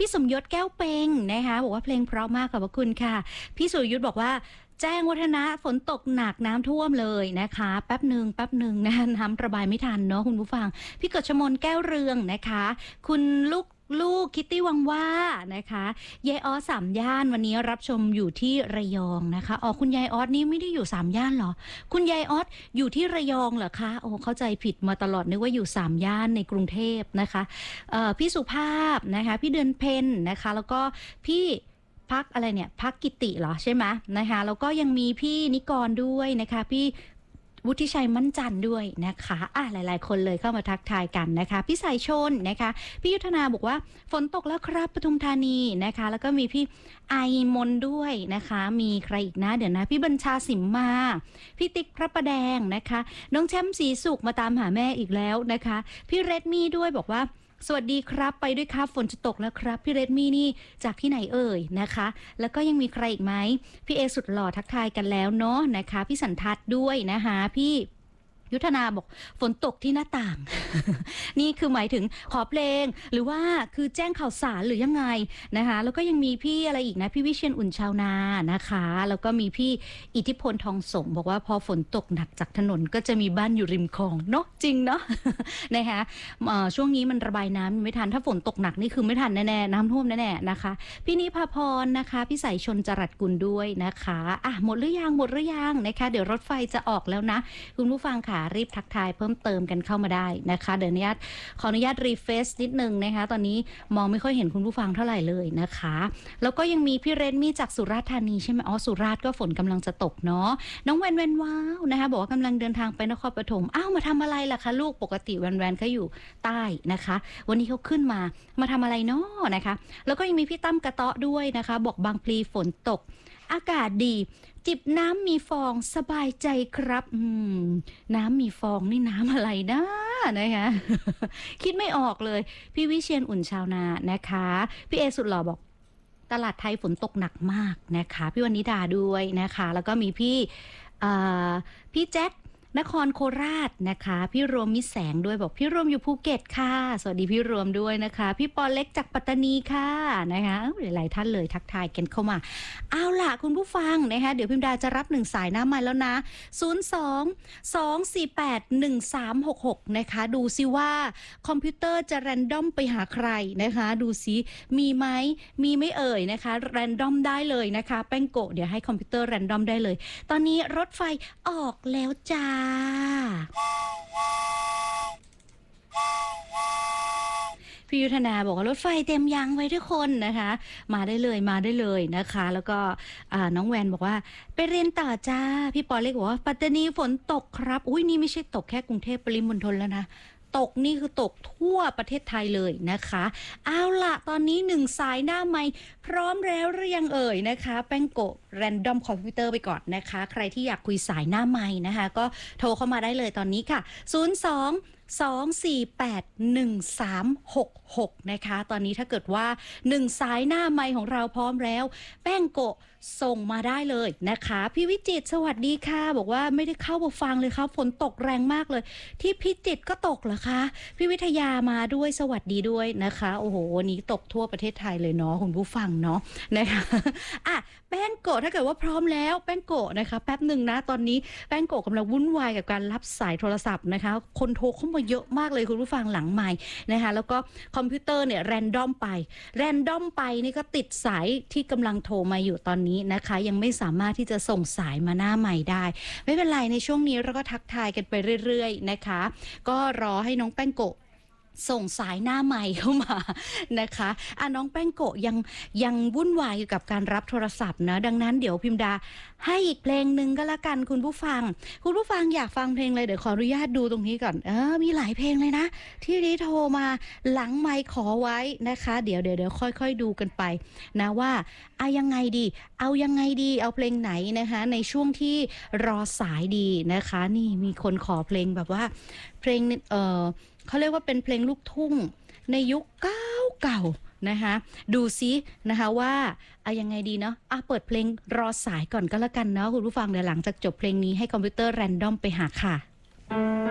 สมยศแก้วเปงนะคะบอกว่าเพลงเพราะมากขอบพระคุณค่ะพี่สุรยุทธบอกว่าแจ้งวัฒนะฝนตกหนักน้ำท่วมเลยนะคะแป๊บหนึ่งนะคะน้ำระบายไม่ทันเนาะคุณผู้ฟังพี่กฤษมนแก้วเรืองนะคะคุณลูกคิตตี้วังว่านะคะยายออสสามย่านวันนี้รับชมอยู่ที่ระยองนะคะอ๋อคุณยายออสนี่ไม่ได้อยู่สามย่านเหรอคุณยายออสอยู่ที่ระยองเหรอคะโอ้เข้าใจผิดมาตลอดนึกว่าอยู่สามย่านในกรุงเทพนะคะพี่สุภาพนะคะพี่เดือนเพ็ญนะคะแล้วก็พี่พักอะไรเนี่ยพักกิติเหรอใช่ไหมนะคะแล้วก็ยังมีพี่นิกรด้วยนะคะพี่วุฒิชัยมั่นจันทร์ด้วยนะคะหลายๆคนเลยเข้ามาทักทายกันนะคะพี่สายชนนะคะพี่ยุทธนาบอกว่าฝนตกแล้วครับปทุมธานีนะคะแล้วก็มีพี่ไอมนด้วยนะคะมีใครอีกนะเดี๋ยวนะพี่บัญชาสิมมาพี่ติ๊กพระประแดงนะคะน้องแชมป์ศรีสุขมาตามหาแม่อีกแล้วนะคะพี่เรดมี่ด้วยบอกว่าสวัสดีครับไปด้วยครับฝนจะตกแล้วครับพี่เรดมี่นี่จากที่ไหนเอ่ยนะคะแล้วก็ยังมีใครอีกไหมพี่เอสุดหล่อทักทายกันแล้วเนาะนะคะพี่สันทัดด้วยนะคะพี่ยุทธนาบอกฝนตกที่หน้าต่าง นี่คือหมายถึงขอเพลงหรือว่าคือแจ้งข่าวสารหรือยังไงนะคะแล้วก็ยังมีพี่อะไรอีกนะพี่วิเชียรอุ่นชาวนานะคะแล้วก็มีพี่อิทธิพลทองสงบอกว่าพอฝนตกหนักจากถนนก็จะมีบ้านอยู่ริมคลองเนาะจริงเนาะ นะคะช่วงนี้มันระบายน้ำไม่ทันถ้าฝนตกหนักนี่คือไม่ทันแน่ๆน้ำท่วมแน่ๆนะคะพี่นิพาพรนะคะพี่สายชนจรัสกุลด้วยนะคะหมดหรือยังนะคะเดี๋ยวรถไฟจะออกแล้วนะคุณผู้ฟังค่ะรีบทักทายเพิ่มเติมกันเข้ามาได้นะคะเดี๋ยวขออนุญาตรีเฟซนิดนึงนะคะตอนนี้มองไม่ค่อยเห็นคุณผู้ฟังเท่าไหร่เลยนะคะแล้วก็ยังมีพี่เรนมี่จากสุราษฎร์ธานีใช่ไหมสุราษฎร์ก็ฝนกำลังจะตกเนาะน้องแวนว้าวนะคะบอกว่ากำลังเดินทางไปนครปฐมมาทำอะไรล่ะคะลูกปกติแวนเขาอยู่ใต้นะคะวันนี้เขาขึ้นมาทำอะไรเนาะนะคะแล้วก็ยังมีพี่ตั้มกระเตาะด้วยนะคะบอกบางพลีฝนตกอากาศดีจิบน้ำมีฟองสบายใจครับน้ำมีฟองนี่น้ำอะไรนะนะคะ คิดไม่ออกเลยพี่วิเชียรอุ่นชาวนานะคะพี่เอสุดหล่อบอกตลาดไทยฝนตกหนักมากนะคะพี่วนิดาด้วยนะคะแล้วก็มีพี่แจ็คนครโคราชนะคะพี่รวมมิแสงด้วยบอกพี่รวมอยู่ภูเก็ตค่ะสวัสดีพี่รวมด้วยนะคะพี่ปอเล็กจากปัตตานีค่ะนะคะหลายท่านเลยทักทายกันเข้ามาเอาล่ะคุณผู้ฟังนะคะเดี๋ยวพิมดาจะรับ1สายหน้าใหม่แล้วนะ02-248-1366นะคะดูซิว่าคอมพิวเตอร์จะแรนดอมไปหาใครนะคะดูซิมีไหมมีไม่เอ่ยนะคะแรนดอมได้เลยนะคะแป้งโกะเดี๋ยวให้คอมพิวเตอร์แรนดอมได้เลยตอนนี้รถไฟออกแล้วจ้าพี่ยุทธนาบอกว่ารถไฟเต็มยางไว้ทุกคนนะคะมาได้เลยนะคะแล้วก็น้องแวนบอกว่าไปเรียนต่อจ้าพี่ปอเล็กบอกว่าปัตตานีฝนตกครับอุ้ยนี่ไม่ใช่ตกแค่กรุงเทพปริมณฑลแล้วนะตกนี่คือตกทั่วประเทศไทยเลยนะคะเอาล่ะตอนนี้1สายหน้าไมค์พร้อมแล้วหรือยังเอ่ยนะคะแป้งโกะแรนดอมคอมพิวเตอร์ไปก่อนนะคะใครที่อยากคุยสายหน้าไมค์นะคะก็โทรเข้ามาได้เลยตอนนี้ค่ะ02-248-1366นะคะตอนนี้ถ้าเกิดว่า1สายหน้าไมค์ของเราพร้อมแล้วแป้งโกะส่งมาได้เลยนะคะพี่วิจิตรสวัสดีค่ะบอกว่าไม่ได้เข้ามาฟังเลยครับฝนตกแรงมากเลยที่พิจิตรก็ตกเหรอคะพี่วิทยามาด้วยสวัสดีด้วยนะคะโอ้โหวันนี้ตกทั่วประเทศไทยเลยเนาะคุณผู้ฟังเนาะนะคะแป้งโกะถ้าเกิดว่าพร้อมแล้วแป้งโกะนะคะแป๊บหนึ่งนะตอนนี้แป้งโกะกำลังวุ่นวายกับการรับสายโทรศัพท์นะคะคนโทรเข้ามาเยอะมากเลยคุณผู้ฟังหลังไมค์นะคะแล้วก็คอมพิวเตอร์เนี่ยแรนดอมไปนี่ก็ติดสายที่กำลังโทรมาอยู่ตอนนี้นะคะยังไม่สามารถที่จะส่งสายมาหน้าใหม่ได้ไม่เป็นไรในช่วงนี้เราก็ทักทายกันไปเรื่อยๆนะคะก็รอให้น้องแป้งโกะส่งสายหน้าใหม่เข้ามานะคะน้องแป้งโกะยังวุ่นวายอยู่กับการรับโทรศัพท์นะดังนั้นเดี๋ยวพิมดาให้อีกเพลงหนึ่งก็แล้วกันคุณผู้ฟังอยากฟังเพลงเลยเดี๋ยวขออนุญาตดูตรงนี้ก่อนมีหลายเพลงเลยนะที่ได้โทรมาหลังไมค์ขอไว้นะคะเดี๋ยวค่อยๆดูกันไปนะว่ายังไงดีเอาเพลงไหนนะคะในช่วงที่รอสายดีนะคะนี่มีคนขอเพลงแบบว่าเพลงเขาเรียกว่าเป็นเพลงลูกทุ่งในยุคเก่านะคะดูซินะคะว่ายังไงดีเนาะเปิดเพลงรอสายก่อนก็แล้วกันเนาะคุณผู้ฟังเดี๋ยวหลังจากจบเพลงนี้ให้คอมพิวเตอร์แรนดอมไปหาค่ะ